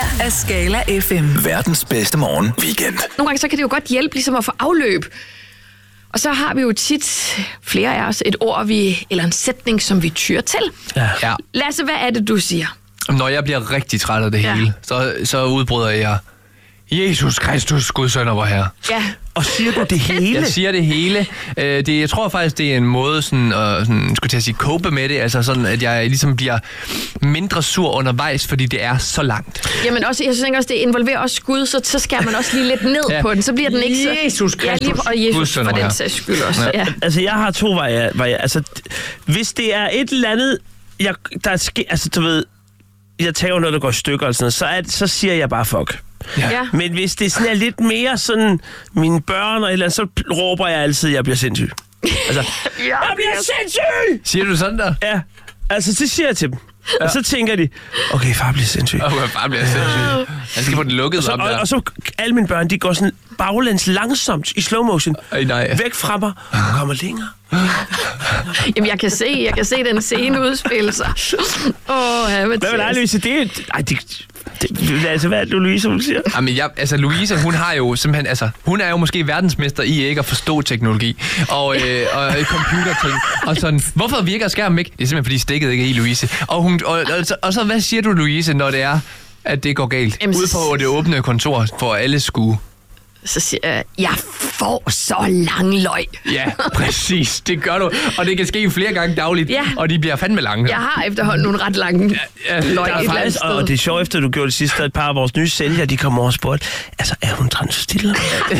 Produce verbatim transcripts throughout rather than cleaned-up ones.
er Skala F M. Verdens bedste morgen weekend. Nogle gange så kan det jo godt hjælpe ligesom at få afløb. Og så har vi jo tit, flere af os, et ord, vi, eller en sætning, som vi tyrer til. Ja. Ja. Lasse, hvad er det, du siger? Når jeg bliver rigtig træt af det Ja. hele, så, så udbryder jeg, Jesus Kristus, Guds søn og vor Herre. Ja. Og siger du det hele? Jeg siger det hele. Øh, det, jeg tror faktisk, det er en måde sådan, at sådan, skulle til at sige, cope med det. Altså sådan, at jeg ligesom bliver mindre sur undervejs, fordi det er så langt. Jamen også, jeg synes også, det involverer også Gud, så, så skærer man også lige lidt ned Ja. på den. Så bliver den ikke så... Jesus Ja, Kristus. lige, og Guds Jesus søn for og den Herre. sags skyld også. Ja. Ja. Altså, jeg har to veje. veje. Altså, hvis det er et eller andet, jeg, der sker... Altså, du ved, jeg tager noget, der går i stykker og sådan noget, så, er, så siger jeg bare fuck. Ja. Ja. Men hvis det sådan er lidt mere sådan, mine børn og et eller andet, så råber jeg altid, at jeg bliver sindssyg. Altså, jeg bliver sindssyg! Siger du sådan der? Ja, altså, det siger jeg til dem. Ja. Og så tænker de, okay, far bliver sindssyg. Åh, jeg bare bliver sindssyg. Han skal få den lukket Så, op og, der. og så alle mine børn, de går sådan baglæns langsomt i slow motion. Ej, nej. Væk fra mig og kommer længere. Jamen, jeg kan se, jeg kan se den scene udspille sig. Åh, oh, ja, Hvad vil dig, Louise? Det er... Ej, det... det altså, hvad er det, Louise, hun siger? Jamen, jeg, altså, Louise, hun har jo simpelthen, altså, hun er jo måske verdensmester i ikke at forstå teknologi og, øh, og computerting. Og sådan, hvorfor virker skærmen ikke? Det er simpelthen, fordi stikket ikke er i, Louise. Og, hun, og, og, så, og så, hvad siger du, Louise, når det er, at det går galt? Jamen, Ude så- på det åbne kontor, for alle skue. Så siger jeg, jeg får så lang løg. Ja, præcis. Det gør du. Og det kan ske flere gange dagligt, Ja. og de bliver fandme lange. Jeg har efterhånden nogle ret lange ja, løg der er et eller andet Faktisk, sted. og det er sjovt, efter du gjorde det sidste, at et par af vores nye sælgere, de kom over og spurgte, altså, er hun transvestiller?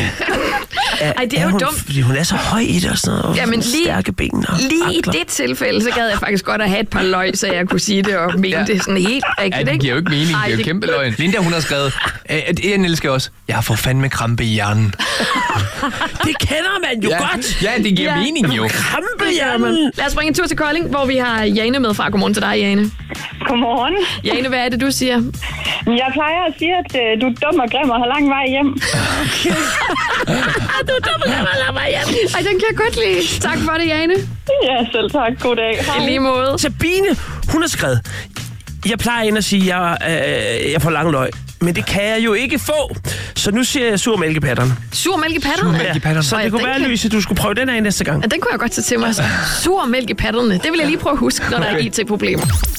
Ej, det er jo hun, dumt. Fordi hun er så høj i det og sådan noget, og Jamen, sådan lige- stærke ben og Lige i ankler. det tilfælde, så gad jeg faktisk godt at have et par løg, så jeg kunne sige det og mene Ja. det sådan helt rigtigt, Ja, det ikke? giver jo ikke mening. Ej, Det er jo kæmpe løgn. Linda, hun har skrevet, at en elsker også, jeg har fået fandme krampe i hjernen. Det kender man jo Ja, godt! ja det giver Ja. mening jo. Krampehjernen! Lad os springe en tur til Kolding, hvor vi har Jane med fra. Godmorgen til dig, Jane. Godmorgen. Jane, hvad er det, du siger? Jeg plejer at sige, at øh, du er dum og grim og har lang vej hjem. Du er dumt, lad mig hjem. Ej, den kan jeg godt lide. Tak for det, Jane. Ja, selv tak. God dag. I lige måde. Sabine, hun har skrevet, jeg plejer ind at sige, at jeg, øh, jeg får lang løg. Men det kan jeg jo ikke få. Så nu siger jeg sur mælkepatterne. Sur mælk i patterne. Sur mælk i patterne. Så Ej, det kunne den være, kan- Louise, du skulle prøve den af næste gang. Ja, den kunne jeg godt tage til mig. Sur mælk i patterne. Det vil jeg lige prøve at huske, når der er I T-problemer.